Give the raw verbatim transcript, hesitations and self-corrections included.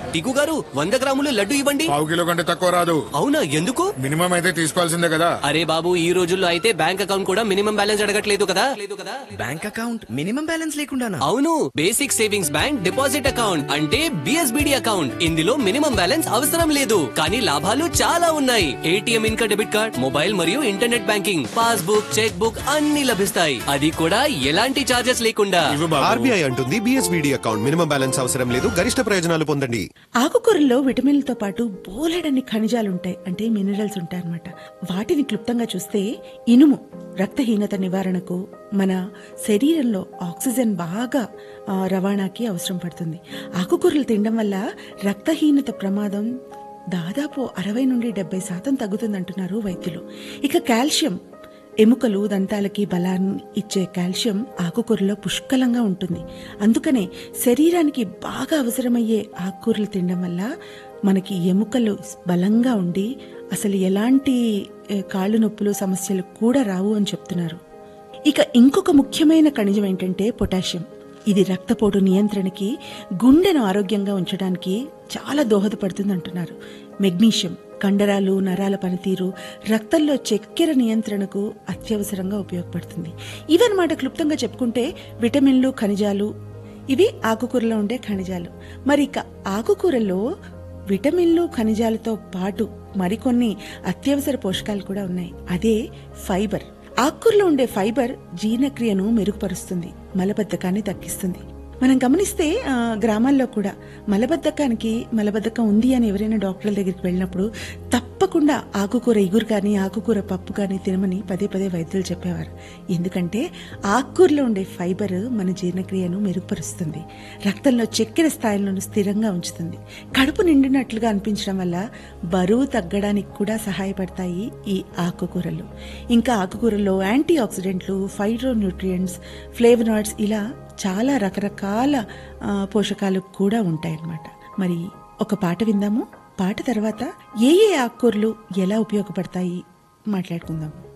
టికు గారు వంద గ్రాములు లడ్డు ఇవ్వండి. పావు కిలో కంటే తక్కువ రాదు. అవునా, ఎందుకు? మినిమం అయితే తీసుకోవాల్సిందే కదా. అరే బాబు, ఈ రోజుల్లో అయితే బ్యాంక్ అకౌంట్ కూడా మినిమం బ్యాలెన్స్ అడగట్లేదు కదా. Bank account minimum balance లేకుండానా? అవును, basic savings bank deposit account అంటే బిఎస్బిడి అకౌంట్. ఇందులో మినిమం బ్యాలెన్స్ అవసరం లేదు, కానీ లాభాలు చాలా ఉన్నాయి. ఏటీఎం, ఇంకా డెబిట్ కార్డ్, మొబైల్ మరియు internet banking, passbook, cheque book అన్ని లభిస్తాయి. అది కూడా ఎలాంటి చార్జెస్ లేకుండా. ఆర్బీఐ అంటుంది బిఎస్బిడి అకౌంట్ మినిమం బ్యాలెన్స్ అవసరం లేదు, గరిష్ట ప్రయోజనాలు పొందండి. ఆకుకూరల్లో విటమిన్లతో పాటు బోలెడన్ని ఖనిజాలు ఉంటాయి, అంటే మినరల్స్ ఉంటాయి అన్నమాట. వాటిని క్లుప్తంగా చూస్తే ఇనుము రక్తహీనత నివారణకు, మన శరీరంలో ఆక్సిజన్ బాగా రవాణాకి అవసరం పడుతుంది. ఆకుకూరలు తినడం వల్ల రక్తహీనత ప్రమాదం దాదాపు అరవై నుండి డెబ్బై శాతం తగ్గుతుందంటున్నారు వైద్యులు. ఇక కాల్షియం, ఎముకలు దంతాలకి బలాన్ని ఇచ్చే కాల్షియం ఆకుకూరలో పుష్కలంగా ఉంటుంది. అందుకనే శరీరానికి బాగా అవసరమయ్యే ఆకుకూరలు తినడం వల్ల మనకి ఎముకలు బలంగా ఉండి అసలు ఎలాంటి కాళ్ళు నొప్పులు సమస్యలు కూడా రావు అని చెప్తున్నారు. ఇక ఇంకొక ముఖ్యమైన ఖనిజం ఏంటంటే పొటాషియం. ఇది రక్తపోటు నియంత్రణకి, గుండెను ఆరోగ్యంగా ఉంచడానికి చాలా దోహదపడుతుంది అంటున్నారు. మెగ్నీషియం కండరాలు, నరాల పనితీరు, రక్తంలో చక్కెర నియంత్రణకు అత్యవసరంగా ఉపయోగపడుతుంది. ఇవన్నమాట క్లుప్తంగా చెప్పుకుంటే విటమిన్లు, ఖనిజాలు. ఇవి ఆకుకూరలో ఉండే ఖనిజాలు. మరి ఇక ఆకుకూరలో విటమిన్లు, ఖనిజాలతో పాటు మరికొన్ని అత్యవసర పోషకాలు కూడా ఉన్నాయి. అదే ఫైబర్. ఆకుకూరలో ఉండే ఫైబర్ జీర్ణక్రియను మెరుగుపరుస్తుంది, మలబద్ధకాన్ని తగ్గిస్తుంది. మనం గమనిస్తే గ్రామాల్లో కూడా మలబద్ధకానికి మలబద్ధకం ఉంది అని ఎవరైనా డాక్టర్ల దగ్గరికి వెళ్ళినప్పుడు తప్పకుండా ఆకుకూర ఇగురు కానీ ఆకుకూర పప్పు కానీ తినమని పదే పదే వైద్యులు చెప్పేవారు. ఎందుకంటే ఆకుకూరలో ఉండే ఫైబర్ మన జీర్ణక్రియను మెరుగుపరుస్తుంది, రక్తంలో చక్కెర స్థాయిలను స్థిరంగా ఉంచుతుంది, కడుపు నిండినట్లుగా అనిపించడం వల్ల బరువు తగ్గడానికి కూడా సహాయపడతాయి ఈ ఆకుకూరలు. ఇంకా ఆకుకూరలో యాంటీ ఆక్సిడెంట్లు, ఫైటో న్యూట్రియంట్స్, ఫ్లేవనాయిడ్స్ ఇలా చాలా రకరకాల పోషకాలు కూడా ఉంటాయన్నమాట. మరి ఒక పాట విందాము. పాట తర్వాత ఏ ఏ ఆకుకూరలు ఎలా ఉపయోగపడతాయి మాట్లాడుకుందాం.